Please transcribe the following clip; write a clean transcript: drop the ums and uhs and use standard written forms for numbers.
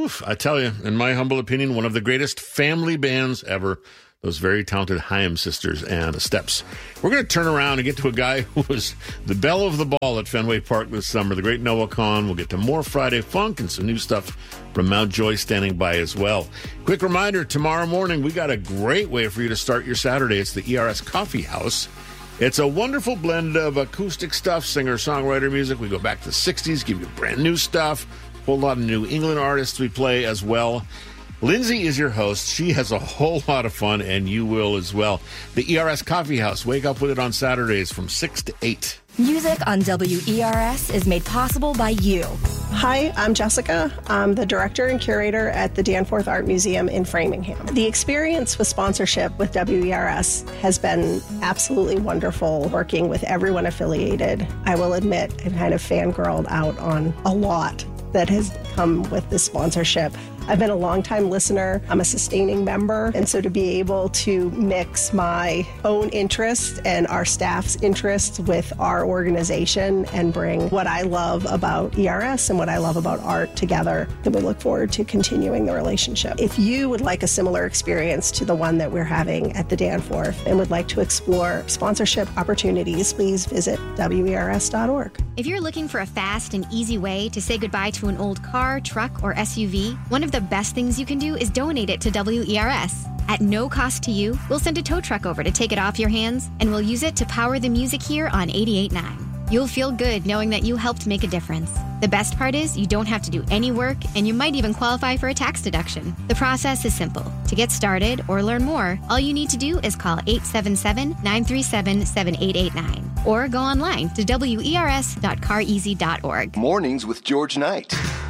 Oof, I tell you, in my humble opinion, one of the greatest family bands ever. Those very talented Haim sisters and the Steps. We're going to turn around and get to a guy who was the belle of the ball at Fenway Park this summer, the great Noah Kahan. We'll get to more Friday Funk and some new stuff from Mount Joy standing by as well. Quick reminder, tomorrow morning, we got a great way for you to start your Saturday. It's the ERS Coffee House. It's a wonderful blend of acoustic stuff, singer-songwriter music. We go back to the 60s, give you brand new stuff, a whole lot of New England artists we play as well. Lindsay is your host. She has a whole lot of fun, and you will as well. The ERS Coffee House. Wake up with it on Saturdays from 6 to 8. Music on WERS is made possible by you. Hi, I'm Jessica. I'm the director and curator at the Danforth Art Museum in Framingham. The experience with sponsorship with WERS has been absolutely wonderful, working with everyone affiliated. I will admit, I've kind of fangirled out on a lot that has come with this sponsorship. I've been a longtime listener. I'm a sustaining member. And so to be able to mix my own interests and our staff's interests with our organization and bring what I love about ERS and what I love about art together, then we look forward to continuing the relationship. If you would like a similar experience to the one that we're having at the Danforth and would like to explore sponsorship opportunities, please visit WERS.org. If you're looking for a fast and easy way to say goodbye to an old car, truck, or SUV, one of the best things you can do is donate it to WERS. At no cost to you, we'll send a tow truck over to take it off your hands, and we'll use it to power the music here on 88.9. You'll feel good knowing that you helped make a difference. The best part is you don't have to do any work, and you might even qualify for a tax deduction. The process is simple. To get started or learn more, all you need to do is call 877-937-7889 or go online to wers.careasy.org. Mornings with George Knight.